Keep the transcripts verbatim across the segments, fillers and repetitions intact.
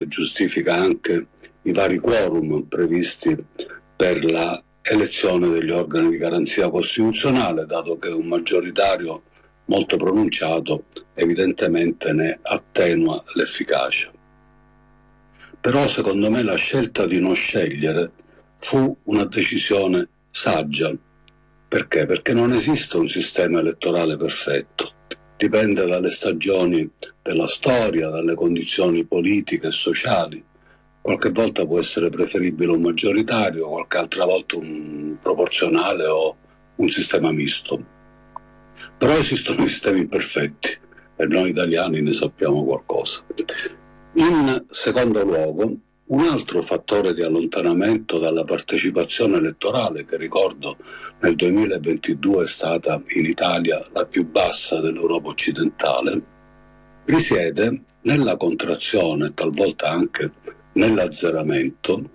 giustifica anche i vari quorum previsti per la elezione degli organi di garanzia costituzionale, dato che un maggioritario molto pronunciato evidentemente ne attenua l'efficacia. Però secondo me la scelta di non scegliere fu una decisione saggia. Perché? Perché non esiste un sistema elettorale perfetto. Dipende dalle stagioni della storia, dalle condizioni politiche e sociali. Qualche volta può essere preferibile un maggioritario, qualche altra volta un proporzionale o un sistema misto. Però esistono sistemi imperfetti e noi italiani ne sappiamo qualcosa. In secondo luogo, un altro fattore di allontanamento dalla partecipazione elettorale, che ricordo nel duemilaventidue è stata in Italia la più bassa dell'Europa occidentale, risiede nella contrazione, talvolta anche nell'azzeramento,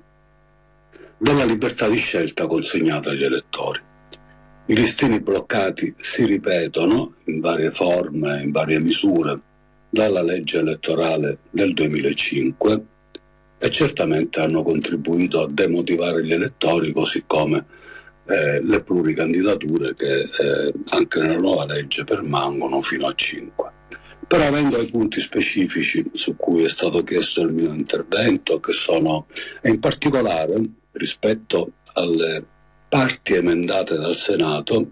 della libertà di scelta consegnata agli elettori. I listini bloccati si ripetono in varie forme, in varie misure, dalla legge elettorale del duemilacinque e certamente hanno contribuito a demotivare gli elettori, così come eh, le pluricandidature che eh, anche nella nuova legge permangono fino a cinque. Però vengo ai punti specifici su cui è stato chiesto il mio intervento, che sono, e in particolare rispetto alle parti emendate dal Senato,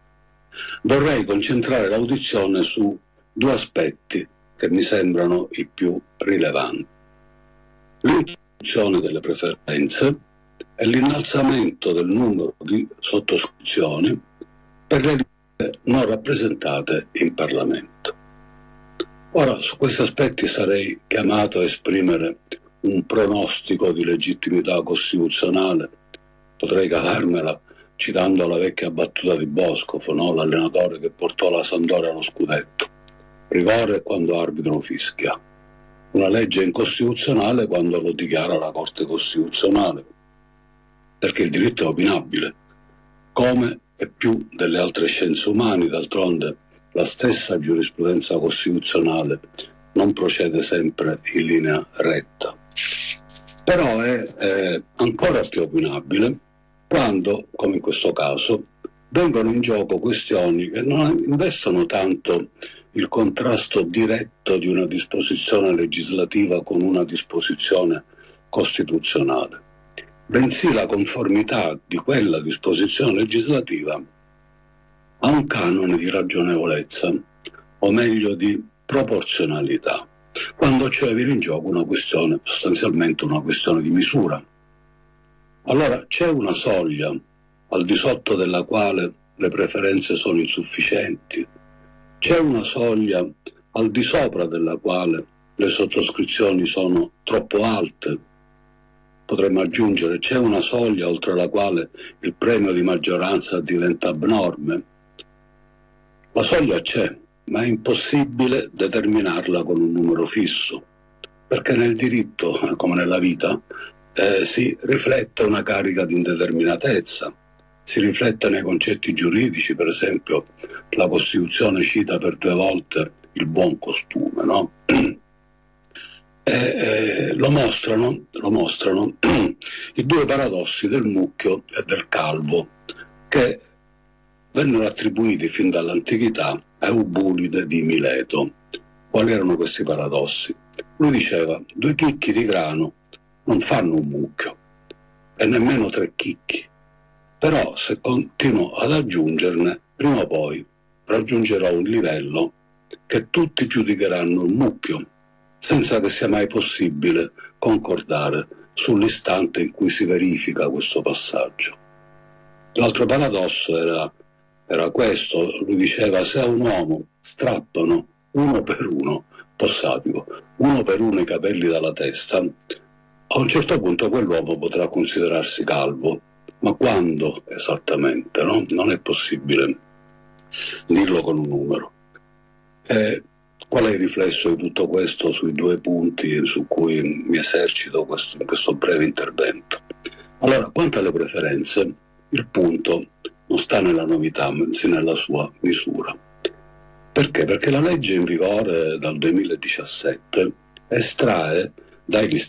vorrei concentrare l'audizione su due aspetti che mi sembrano i più rilevanti: l'introduzione delle preferenze e l'innalzamento del numero di sottoscrizioni per le liste non rappresentate in Parlamento. Ora, su questi aspetti sarei chiamato a esprimere un pronostico di legittimità costituzionale. Potrei cavarmela citando la vecchia battuta di Boscov, no? L'allenatore che portò la Sampdoria allo scudetto: rigore quando arbitro fischia. Una legge è incostituzionale quando lo dichiara la Corte Costituzionale, perché il diritto è opinabile, come e più delle altre scienze umane. D'altronde la stessa giurisprudenza costituzionale non procede sempre in linea retta. Però è eh, ancora più opinabile quando, come in questo caso, vengono in gioco questioni che non investono tanto il contrasto diretto di una disposizione legislativa con una disposizione costituzionale, bensì la conformità di quella disposizione legislativa a un canone di ragionevolezza, o meglio di proporzionalità, quando cioè viene in gioco una questione, sostanzialmente una questione di misura. Allora c'è una soglia al di sotto della quale le preferenze sono insufficienti, c'è una soglia al di sopra della quale le sottoscrizioni sono troppo alte. Potremmo aggiungere, c'è una soglia oltre la quale il premio di maggioranza diventa abnorme. La soglia c'è, ma è impossibile determinarla con un numero fisso, perché nel diritto, come nella vita, eh, si riflette una carica di indeterminatezza, si riflette nei concetti giuridici. Per esempio la Costituzione cita per due volte il buon costume, no? E, eh, lo mostrano, lo mostrano i due paradossi del mucchio e del calvo, che vennero attribuiti fin dall'antichità a Eubulide di Mileto. Quali erano questi paradossi? Lui diceva: due chicchi di grano non fanno un mucchio, e nemmeno tre chicchi. Però se continuo ad aggiungerne, prima o poi raggiungerò un livello che tutti giudicheranno un mucchio, senza che sia mai possibile concordare sull'istante in cui si verifica questo passaggio. L'altro paradosso era, era questo: lui diceva: se a un uomo strappano uno per uno, possatico, uno per uno i capelli dalla testa, a un certo punto quell'uomo potrà considerarsi calvo. Ma quando esattamente, no? Non è possibile dirlo con un numero. E qual è il riflesso di tutto questo sui due punti su cui mi esercito questo, in questo breve intervento? Allora, quanto alle preferenze, il punto non sta nella novità, bensì nella sua misura. Perché? Perché la legge in vigore dal duemiladiciassette estrae dai